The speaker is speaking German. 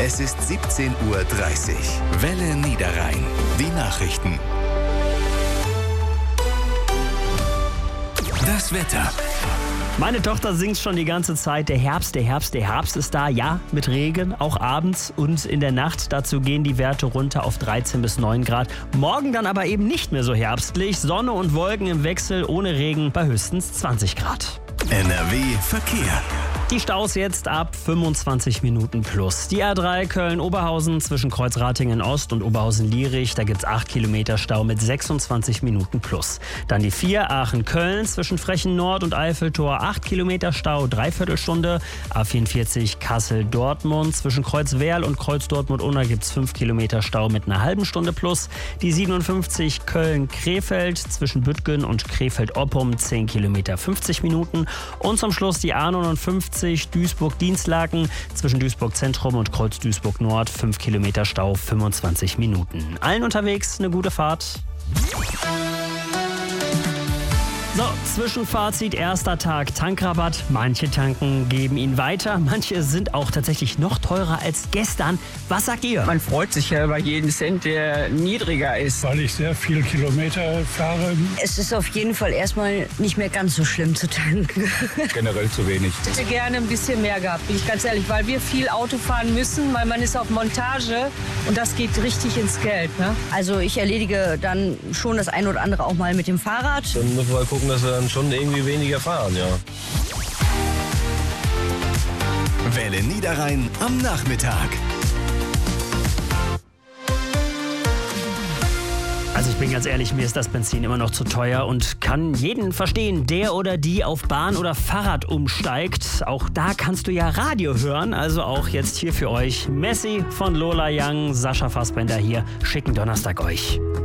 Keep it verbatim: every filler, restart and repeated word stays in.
Es ist siebzehn Uhr dreißig. Welle Niederrhein. Die Nachrichten. Das Wetter. Meine Tochter singt schon die ganze Zeit, der Herbst, der Herbst, der Herbst ist da. Ja, mit Regen, auch abends und in der Nacht. Dazu gehen die Werte runter auf dreizehn bis neun Grad. Morgen dann aber eben nicht mehr so herbstlich. Sonne und Wolken im Wechsel, ohne Regen bei höchstens zwanzig Grad. N R W Verkehr. Die Staus jetzt ab fünfundzwanzig Minuten plus. Die A drei Köln-Oberhausen zwischen Kreuzratingen Ost und Oberhausen-Lierich. Da gibt's acht Kilometer Stau mit sechsundzwanzig Minuten plus. Dann die vier Aachen-Köln zwischen Frechen Nord und Eiffeltor. acht Kilometer Stau, dreiviertel Stunde. A vierundvierzig Kassel-Dortmund zwischen Kreuzwerl und Kreuz-Dortmund-Unna gibt's fünf Kilometer Stau mit einer halben Stunde plus. Die siebenundfünfzig Köln-Krefeld zwischen Büttgen und Krefeld-Oppum zehn Kilometer fünfzig Minuten. Und zum Schluss die A neunundfünfzig Duisburg-Dienstlaken zwischen Duisburg Zentrum und Kreuz Duisburg Nord, fünf Kilometer Stau, fünfundzwanzig Minuten. Allen unterwegs eine gute Fahrt. So, Zwischenfazit, erster Tag Tankrabatt. Manche Tanken geben ihn weiter, manche sind auch tatsächlich noch teurer als gestern. Was sagt ihr? Man freut sich ja über jeden Cent, der niedriger ist. Weil ich sehr viel Kilometer fahre. Es ist auf jeden Fall erstmal nicht mehr ganz so schlimm zu tanken. Generell zu wenig. Ich hätte gerne ein bisschen mehr gehabt, bin ich ganz ehrlich, weil wir viel Auto fahren müssen, weil man ist auf Montage und das geht richtig ins Geld. Ne? Also ich erledige dann schon das ein oder andere auch mal mit dem Fahrrad. Dann müssen wir mal gucken, dass wir dann schon irgendwie weniger fahren, ja. Welle Niederrhein am Nachmittag. Also ich bin ganz ehrlich, mir ist das Benzin immer noch zu teuer und kann jeden verstehen, der oder die auf Bahn oder Fahrrad umsteigt. Auch da kannst du ja Radio hören, also auch jetzt hier für euch Messi von Lola Young, Sascha Fassbender hier. Schicken Donnerstag euch.